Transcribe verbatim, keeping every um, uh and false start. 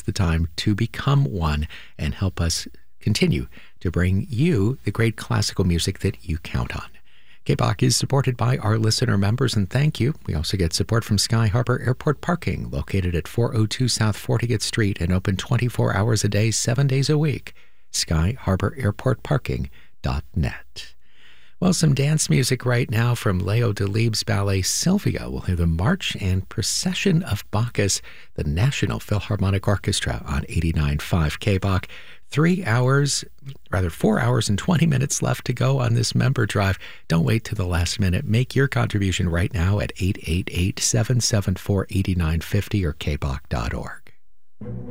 the time to become one and help us continue to bring you the great classical music that you count on. K B O C is supported by our listener members, and thank you. We also get support from Sky Harbor Airport Parking, located at four oh two South fortieth Street and open twenty-four hours a day, seven days a week. sky harbor airport parking dot net. Well, some dance music right now from Leo Delibes' ballet Sylvia. We'll hear the March and Procession of Bacchus, the National Philharmonic Orchestra on eighty-nine point five K B O C. Three hours, rather four hours and twenty minutes left to go on this member drive. Don't wait to the last minute. Make your contribution right now at eight eight eight, seven seven four, eight nine five zero or k b o c dot org.